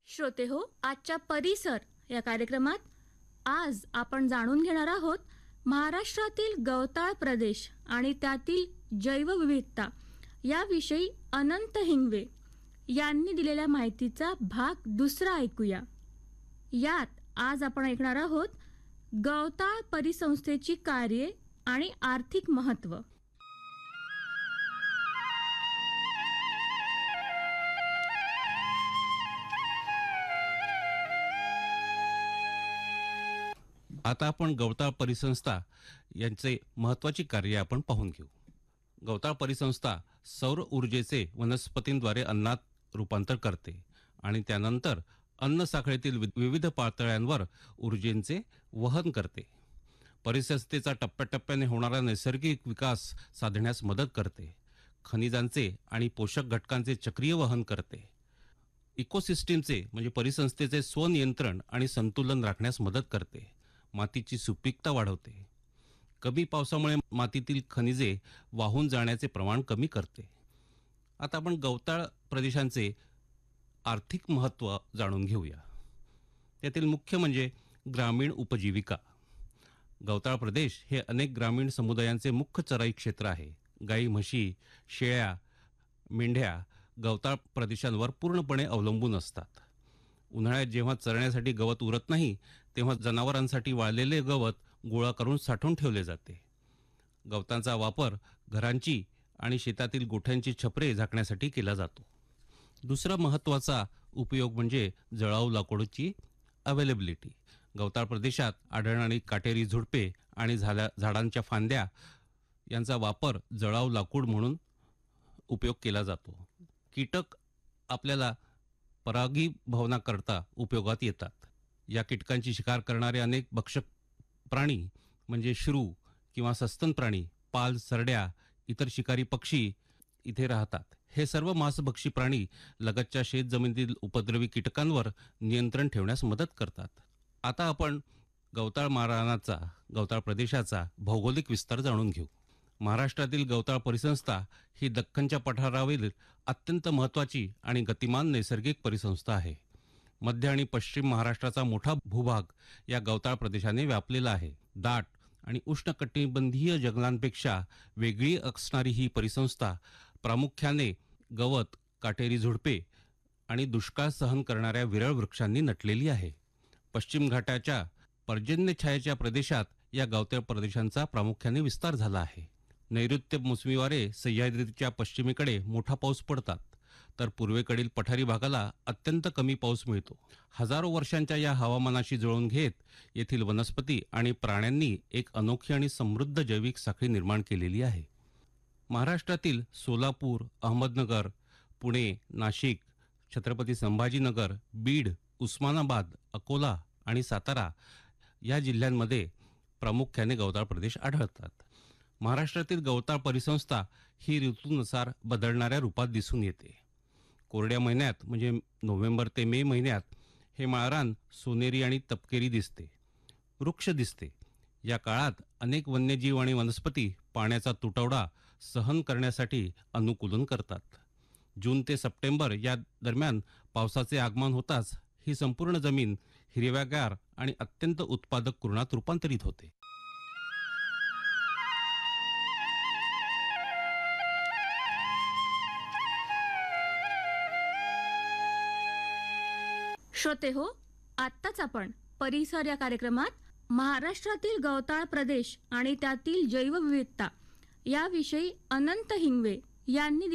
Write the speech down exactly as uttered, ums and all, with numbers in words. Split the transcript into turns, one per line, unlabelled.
श्रोते हो, आजच्या परिसर या कार्यक्रमात आज आपण जाणून घेणार आहोत महाराष्ट्रातील गवताळ प्रदेश आणि त्यातील जैवविविधता याविषयी अनंत हिंगवे यांनी दिलेल्या माहितीचा भाग दुसरा ऐकूया. यात आज आपण ऐकणार आहोत गवताळ परिसंस्थेची कार्ये आणि आर्थिक महत्त्व.
आता आपण गवताळ परिसंस्था यांचे महत्त्वाची कार्य आपण पाहून घेऊ. गवताळ परिसंस्था सौर ऊर्जेचे वनस्पतींद्वारे अन्नात रूपांतर करते आणि त्यानंतर अन्न साखळीतील विविध पातळ्यांवर ऊर्जेचे वहन करते. परिसंस्थेचा टप्प्याटप्प्याने होणारा नैसर्गिक विकास साधण्यास मदत करते. खनिजांचे आणि पोषक घटकांचे चक्रीय वहन करते. इकोसिस्टीमचे म्हणजे परिसंस्थेचे स्वनियंत्रण आणि संतुलन राखण्यास मदत करते. मातीची सुपीकता वाढवते. कमी पावसामुळे मातीतील खनिजे वाहून जाण्याचे प्रमाण कमी करते. आता आपण गवताळ प्रदेशांचे आर्थिक महत्त्व जाणून घेऊया. त्यातील मुख्य म्हणजे ग्रामीण उपजीविका. गवताळ प्रदेश हे अनेक ग्रामीण समुदायांचे मुख्य चराई क्षेत्र आहे. गाई, म्हशी, शेळ्या, मेंढ्या गवताळ प्रदेशांवर पूर्णपणे अवलंबून असतात. उन्हाळ्यात जेव्हा चरण्यासाठी गवत उरत नाही तेव्हा जनावरांसाठी वाळलेले गवत गोळा करून साठवून ठेवले जाते. गवतांचा वापर घरांची आणि शेतातील गोठ्यांची छपरे झाकण्यासाठी केला जातो. दुसरा महत्त्वाचा उपयोग म्हणजे जळाऊ लाकूडची अवेलेबिलिटी. गवताळ प्रदेशात आढळणारी काटेरी झुडपे आणि झाल्या झाडांच्या फांद्या यांचा वापर जळाऊ लाकूड म्हणून उपयोग केला जातो. कीटक आपल्याला परागीभवनाकरता उपयोगात येतात. या कीटकांची शिकार करणारे अनेक भक्षक प्राणी म्हणजे श्रू किंवा सस्तन प्राणी, पाल, सरड्या, इतर शिकारी पक्षी इथे राहतात. हे सर्व मांसभक्षी प्राणी लगतच्या शेतजमिनीतील उपद्रवी कीटकांवर नियंत्रण ठेवण्यास मदत करतात. आता आपण गवताळ माळरानाचा, गवताळ प्रदेशाचा भौगोलिक विस्तार जाणून घेऊ. महाराष्ट्रातील गवताळ परिसंस्था ही दख्खनच्या पठारावरील अत्यंत महत्त्वाची आणि गतिमान नैसर्गिक परिसंस्था आहे. मध्य आणि पश्चिम महाराष्ट्राचा मोठा भूभाग या गवताळ प्रदेशाने व्यापलेला आहे. दाट आणि उष्णकटिबंधीय जंगलांपेक्षा वेगळी असणारी ही परिसंस्था प्रामुख्याने गवत, काटेरी झुडपे आणि दुष्काळ सहन करणाऱ्या विरळ वृक्षांनी नटलेली आहे. पश्चिम घाटाच्या पर्जन्यछायेच्या प्रदेशात या गवताळ प्रदेशांचा प्रामुख्याने विस्तार झाला आहे. नैऋत्य मोसमी वारे सह्याद्रीच्या पश्चिमेकडे मोठा पाऊस पडतात, तर पूर्वेकडील पठारी भागाला अत्यंत कमी पाऊस मिळतो. हजारो वर्षांच्या या हवामानाशी जुळवून घेत येथील वनस्पती आणि प्राण्यांनी एक अनोखी आणि समृद्ध जैविक साखळी निर्माण केलेली आहे. महाराष्ट्रातील सोलापूर, अहमदनगर, पुणे, नाशिक, छत्रपती संभाजीनगर, बीड, उस्मानाबाद, अकोला आणि सातारा या जिल्ह्यांमध्ये प्रामुख्याने गवताळ प्रदेश आढळतात. महाराष्ट्रातील गवताळ परिसंस्था ही ऋतूनुसार बदलणाऱ्या रूपात दिसून येते. कोरड्या महिन्यात म्हणजे नोव्हेंबर ते मे महिन्यात हे माळरान सोनेरी आणि तपकिरी दिसते, वृक्ष दिसते. या काळात अनेक वन्यजीव आणि वनस्पती पाण्याचा तुटवडा सहन करण्यासाठी अनुकूलन करतात. जून ते सप्टेंबर या दरम्यान पावसाचे आगमन होताच ही संपूर्ण जमीन हिरव्यागार आणि अत्यंत उत्पादक कुरणात रूपांतरित होते.
श्रोते हो, आत्ताच आपण परिसर या कार्यक्रमात महाराष्ट्रातील गवताळ प्रदेश आणि त्यातील जैवविविधता याविषयी अनंत हिंगवे यांनी